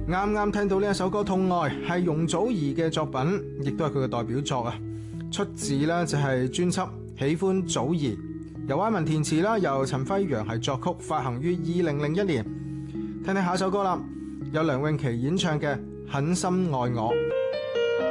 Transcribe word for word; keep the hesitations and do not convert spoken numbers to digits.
啱啱聽到呢一首歌《痛愛》，係容祖兒嘅作品，亦都係佢嘅代表作啊！出自呢就係專輯《喜歡祖兒》，由阿文填詞啦，由陳輝陽係作曲，發行於二零零一年。聽聽下首歌啦，有梁詠琪演唱嘅《狠心愛我》。